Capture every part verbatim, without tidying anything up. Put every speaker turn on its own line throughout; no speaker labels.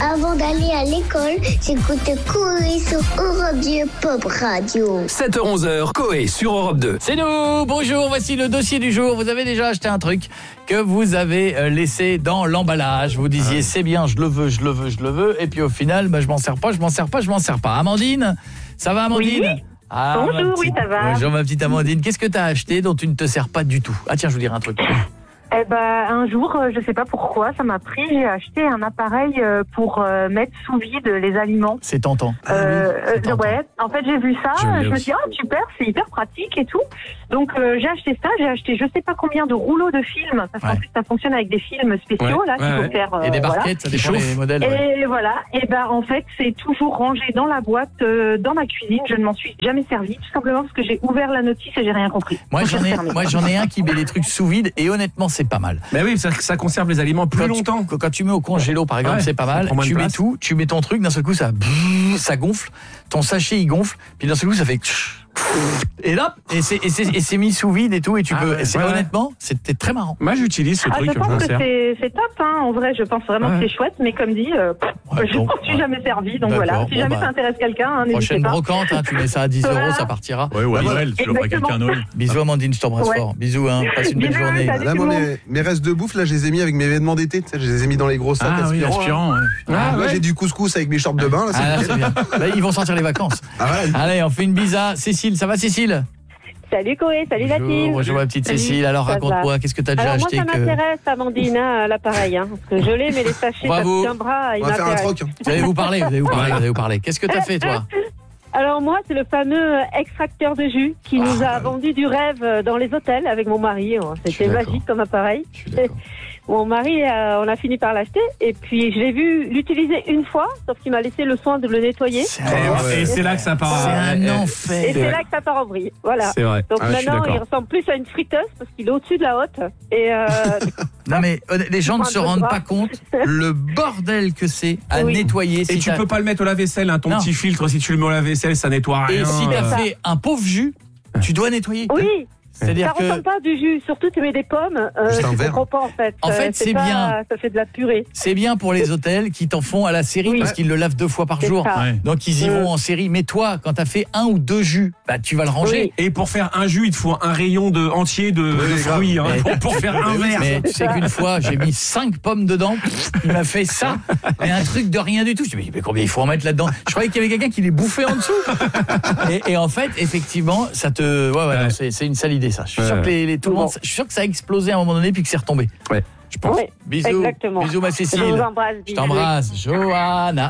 Avant d'aller à l'école, j'écoute Coé sur Europe deux Pop Radio.
sept heures onze, Coé sur Europe deux.
C'est nous, bonjour, voici le dossier du jour. Vous avez déjà acheté un truc que vous avez laissé dans l'emballage. Vous disiez ah. c'est bien, je le veux, je le veux, je le veux. Et puis au final, bah, je m'en sers pas, je m'en sers pas, je m'en sers pas. Amandine, ça va Amandine?
Oui.
Ah,
bonjour, petite... oui ça va.
Bonjour ma petite Amandine, qu'est-ce que tu as acheté dont tu ne te sers pas du tout? Ah tiens, je vous dirai un truc.
Eh ben, un jour, je sais pas pourquoi, ça m'a pris, j'ai acheté un appareil pour euh, mettre sous vide les aliments.
C'est tentant.
Euh,
ah oui, c'est tentant.
Ouais, en fait, j'ai vu ça, je, je me suis dit, oh super, c'est hyper pratique et tout. Donc, euh, j'ai acheté ça, j'ai acheté je sais pas combien de rouleaux de films, parce qu'en
ouais.
plus, ça fonctionne avec des films spéciaux,
ouais,
là, qu'il
ouais,
faut
ouais.
faire. Euh,
et des barquettes,
voilà.
ça dépend des modèles. Ouais.
Et voilà, et ben, en fait, c'est toujours rangé dans la boîte, euh, dans ma cuisine, je ne m'en suis jamais servi, tout simplement parce que j'ai ouvert la notice et j'ai rien compris.
Moi, j'en ai, moi, j'en ai un qui met les trucs sous vide, et honnêtement, c'est pas mal.
Mais oui, ça, ça conserve les aliments plus
quand
longtemps.
Tu, quand tu mets au congélo, par exemple,
ouais,
c'est pas mal. Tu mets tout, tu mets ton truc, d'un seul coup, ça, ça gonfle. Ton sachet, il gonfle. Puis d'un seul coup, ça fait... Et là, et c'est, et c'est, et c'est mis sous vide et tout, et tu ah peux. Ouais, et c'est, ouais, honnêtement, c'était très marrant.
Moi, j'utilise ce
ah,
truc.
Je pense que c'est, c'est top, hein. En vrai, je pense vraiment ouais. que c'est chouette, mais comme dit, euh, ouais, je ne m'en suis ouais. jamais servi. Donc d'accord. voilà, si bon, jamais bah, ça intéresse quelqu'un, hein, n'hésitez
prochaine
pas.
brocante, hein, tu mets ça à dix euros, ça partira.
Ouais, ouais, Noël, tu l'auras quelqu'un Noël.
Bisous, Amandine, je t'embrasse ouais. fort. Bisous, hein. Passe une belle journée.
Là, moi, mes, mes restes de bouffe, là, je les ai mis avec mes vêtements d'été. Je les ai mis dans les gros sacs
ah,
aspirants.
Oui, aspirant, hein.
ah, là, j'ai du couscous avec mes shorts de bain. Là,
ah, c'est bien. Là, ils vont sortir les vacances. Allez, on fait une bise à Cécile. Ça va, Cécile?
Salut Coé, salut
bonjour,
la team.
Bonjour ma petite Cécile, alors ça raconte-moi, va. Qu'est-ce que tu as déjà
alors
acheté
moi ça
que...
m'intéresse Amandine, hein, l'appareil, hein, parce que je l'ai mais les sachets, ça tient un bras, il
on va faire un troc.
Vous
allez vous parler, vous allez vous parler, vous allez vous parler. Qu'est-ce que tu as fait toi?
Alors moi c'est le fameux extracteur de jus qui ah, nous a bah vendu oui. du rêve dans les hôtels avec mon mari, c'était magique comme appareil. Mon mari, euh, on a fini par l'acheter et puis je l'ai vu l'utiliser une fois, sauf qu'il m'a laissé le soin de le nettoyer.
C'est et, et c'est là que ça part.
C'est un enfer.
Et c'est là que ça part en vrille. Voilà.
C'est vrai.
Donc
ah,
maintenant, il ressemble plus à une friteuse parce qu'il est au-dessus de la haute. Et euh,
non mais les gens ne se rendent pas compte le bordel que c'est à oui. nettoyer.
Et si tu t'as... peux pas le mettre au lave-vaisselle, hein, ton non. petit filtre. Si tu le mets au lave-vaisselle, ça nettoie rien.
Et si t'as euh... fait un pauvre jus, tu dois nettoyer.
Oui.
C'est-à-dire
ça
que...
ressemble pas du jus, surtout tu mets des pommes, euh, je comprends pas en fait.
En fait, c'est, c'est pas, bien.
Ça fait de la purée.
C'est bien pour les hôtels qui t'en font à la série oui. parce qu'ils le lavent deux fois par c'est jour. Ouais. Donc ils y vont mmh. en série. Mais toi, quand t'as fait un ou deux jus, bah tu vas le ranger.
Oui. Et pour faire un jus, il te faut un rayon de entier de, oui, de fruits hein, pour, pour faire un verre.
Mais tu sais qu'une fois, j'ai mis cinq pommes dedans. Il m'a fait ça, mais un truc de rien du tout. Je me dis mais combien il faut en mettre là-dedans? Je croyais qu'il y avait quelqu'un qui les bouffait en dessous. et, et en fait, effectivement, ça te, ouais, ouais, ouais. Non, c'est, c'est une sale idée ça. Je suis sûr que les Les, tout le monde, je suis sûr que ça a explosé à un moment donné puis que c'est retombé.
Ouais, je pense.
Oui,
bisous,
exactement.
bisous ma Cécile.
Je vous embrasse.
Je t'embrasse, Johanna.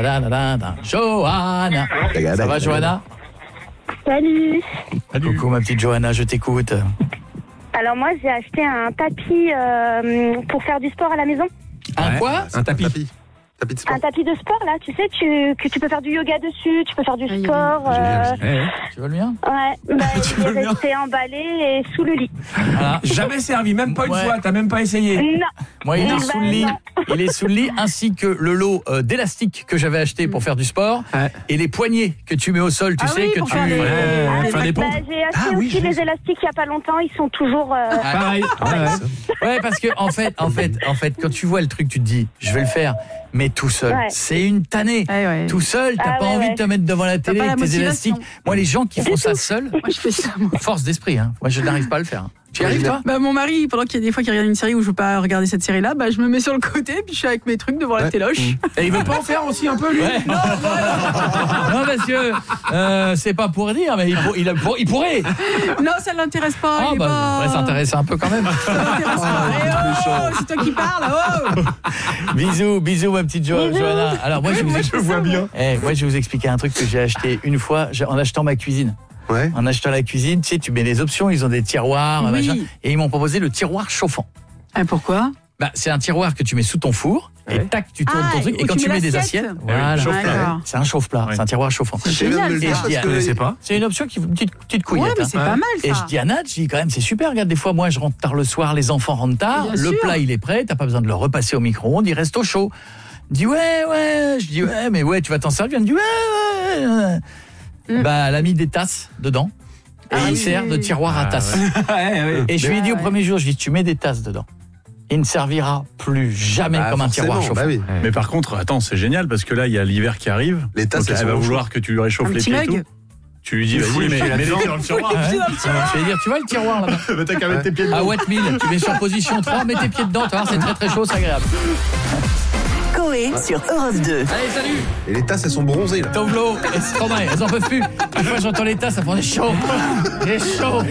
Johanna. Ça va Johanna?
Salut.
Salut. Coucou ma petite Johanna, je t'écoute.
Alors moi j'ai acheté un tapis euh, pour faire du sport à la maison.
Un
ouais,
quoi?
Un tapis.
tapis. Tapis de sport.
Un tapis de sport là, tu sais, tu, que tu peux faire du yoga dessus, tu peux faire du sport. Euh...
Ouais, tu veux le mien?
Ouais, bah, il est resté emballé et sous le lit.
Voilà.
Jamais servi, même pas une
ouais.
fois, t'as même pas essayé.
Non.
Moi, il est
bah,
sous le lit.
Non.
Il est sous le lit, ainsi que le lot euh, d'élastiques que j'avais acheté pour faire du sport, ouais. et les poignées que tu mets au sol, tu
ah
sais
oui,
que
pour
tu
faire des,
ouais,
ah,
faire des pompes.
Bah, j'ai acheté
ah,
aussi
oui,
les élastiques il y a pas longtemps, ils sont toujours. Euh...
Ah, pareil. Ouais, ouais. ouais, parce que en fait, en fait, en fait, quand tu vois le truc, tu te dis, je vais le faire. Mais tout seul, ouais. c'est une tannée. Ouais, ouais. Tout seul, t'as ah, pas ouais, envie ouais. de te mettre devant la télé avec tes élastiques. Moi, les gens qui font ça seuls,
moi je fais ça. Moi.
Force d'esprit, hein. Moi, je n'arrive pas à le faire. Tu y arrives, toi?
Bah, mon mari, pendant qu'il y a des fois qu'il regarde une série où je veux pas regarder cette série-là, bah, je me mets sur le côté, puis je suis avec mes trucs devant ouais. la téloche.
Mmh. Et il veut pas en faire aussi un peu, lui?
Ouais. Non, non, parce que euh, c'est pas pour dire, mais il, pour, il, pour, il pourrait.
Non, ça l'intéresse pas.
Ah, bah, pas... ouais, ça intéresse un peu quand même.
Ça l'intéresse pas. Oh, oh, c'est toi qui parles. Oh.
Bisous, bisous, ma petite jo- Johanna. Alors, moi, je vous,
moi, je vois bien.
Eh, moi, je vais vous expliquer un truc que j'ai acheté une fois en achetant ma cuisine.
Ouais.
En achetant la cuisine, tu sais, tu mets les options, ils ont des tiroirs,
oui. machin,
et ils m'ont proposé le tiroir chauffant.
Et pourquoi?
Bah, c'est un tiroir que tu mets sous ton four, ouais. et tac, tu tournes ah, ton truc, et quand tu, tu mets des assiettes, voilà,
chauffe-plat.
C'est un chauffe-plat, ouais. c'est un tiroir chauffant.
C'est génial,
et je dis,
je connaissais
pas. C'est une option qui une petite petite couillette.
Ouais, mais c'est
hein.
pas mal ça.
Et je dis à Nat, je dis quand même, c'est super. Regarde, des fois, moi, je rentre tard le soir, les enfants rentrent tard, bien le sûr. Plat il est prêt, t'as pas besoin de le repasser au micro-ondes, il reste au chaud. Il dit ouais, ouais. Je dis ouais, mais ouais, tu vas t'en servir. Il me dit ouais, ouais. Mm. Bah, elle a mis des tasses dedans. Et ah, il oui. sert de tiroir à tasses.
Ah, ouais. ouais, ouais.
Et je lui ai dit
ouais.
au premier jour, je lui ai dit, tu mets des tasses dedans. il ne servira plus jamais
Ah,
comme un tiroir
forcément,
chauffant.
bah oui.
Mais par contre, attends, c'est génial parce que là, il y a l'hiver qui arrive.
Les tasses,
Donc,
elles
elle va
sont
vouloir que tu lui réchauffes
Un
les
petit
pieds et
mug.
tout. Tu lui dis,
Il faut
vas-y,
les
mais
pieds
mets-les
là-dedans.
dans le tiroir.
Ouais. Je vais dire, tu vois le tiroir là-bas
Bah, t'as qu'à mettre tes pieds dedans.
à Wet Mill, tu mets sur position trois, mets tes pieds dedans, tu vois, c'est très très chaud, c'est agréable.
Coé sur Europe deux.
Allez, salut.
Et les tasses, elles sont bronzées là.
Tovlo et Stromae, elles en peuvent plus. Une fois que j'entends les tasses, ça prend des chaud. Des chaud.